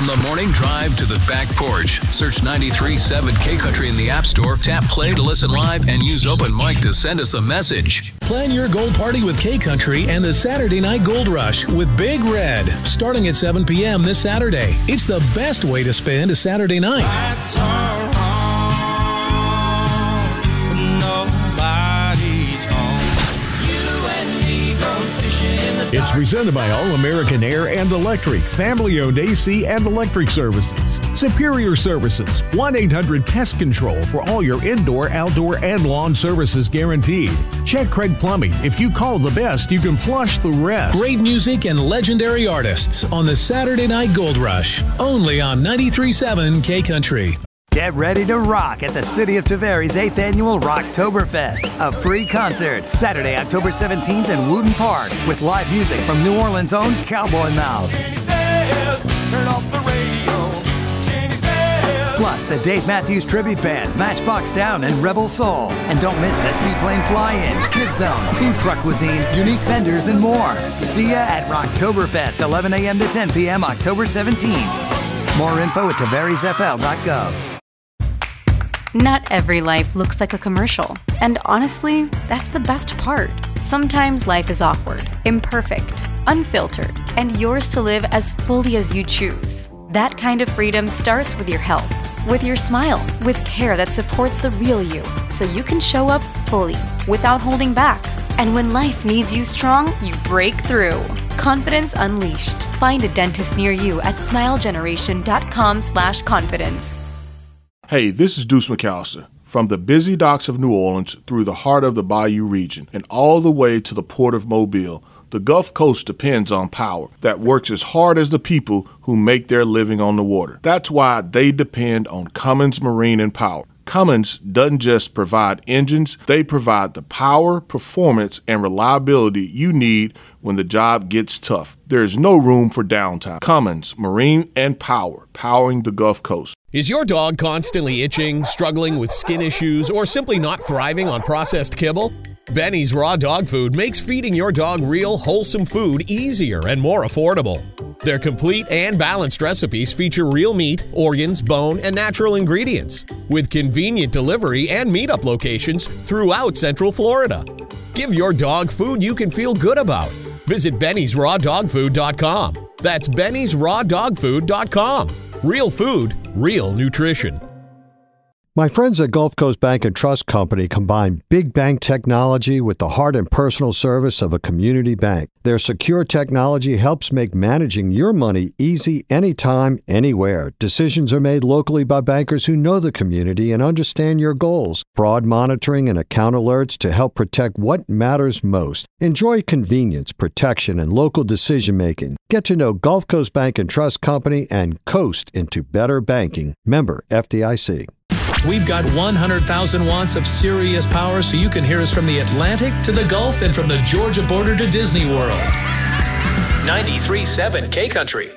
From the morning drive to the back porch, search 93.7 K-Country in the App Store, tap play to listen live, and use Open Mic to send us a message. Plan your gold party with K-Country and the Saturday Night Gold Rush with Big Red, starting at 7 p.m. this Saturday. It's the best way to spend a Saturday night. Lights are on, but nobody's home. You and me go fishing in the It's presented by All American Air and Electric, family-owned AC and electric services. Superior Services, 1-800-PEST CONTROL for all your indoor, outdoor, and lawn services guaranteed. Check Craig Plumbing. If you call the best, you can flush the rest. Great music and legendary artists on the Saturday Night Gold Rush, only on 93.7 K-Country. Get ready to rock at the City of Tavares 8th Annual Rocktoberfest, a free concert Saturday, October 17th in Wooten Park with live music from New Orleans' own Cowboy Mouth. turn off the radio. Plus the Dave Matthews Tribute Band, Matchbox Down, and Rebel Soul. And don't miss the Seaplane Fly-In, Kid Zone, Food Truck Cuisine, Unique Vendors, and more. See ya at Rocktoberfest, 11 a.m. to 10 p.m. October 17th. More info at tavaresfl.gov. Not every life looks like a commercial. And honestly, that's the best part. Sometimes life is awkward, imperfect, unfiltered, and yours to live as fully as you choose. That kind of freedom starts with your health, with your smile, with care that supports the real you, so you can show up fully, without holding back. And when life needs you strong, you break through. Confidence Unleashed. Find a dentist near you at smilegeneration.com/confidence. Hey, this is Deuce McAllister. From the busy docks of New Orleans through the heart of the Bayou region and all the way to the port of Mobile, the Gulf Coast depends on power that works as hard as the people who make their living on the water. That's why they depend on Cummins Marine and Power. Cummins doesn't just provide engines, they provide the power, performance, and reliability you need when the job gets tough. There's no room for downtime. Cummins Marine and Power, powering the Gulf Coast. Is your dog constantly itching, struggling with skin issues, or simply not thriving on processed kibble? Benny's Raw Dog Food makes feeding your dog real, wholesome food easier and more affordable. Their complete and balanced recipes feature real meat, organs, bone, and natural ingredients, with convenient delivery and meetup locations throughout Central Florida. Give your dog food you can feel good about. Visit Benny'sRawDogFood.com. That's Benny'sRawDogFood.com. Real food, real nutrition. My friends at Gulf Coast Bank and Trust Company combine big bank technology with the heart and personal service of a community bank. Their secure technology helps make managing your money easy anytime, anywhere. Decisions are made locally by bankers who know the community and understand your goals. Fraud monitoring and account alerts to help protect what matters most. Enjoy convenience, protection, and local decision-making. Get to know Gulf Coast Bank and Trust Company and coast into better banking. Member FDIC. We've got 100,000 watts of serious power so you can hear us from the Atlantic to the Gulf and from the Georgia border to Disney World. 93.7 K-Country.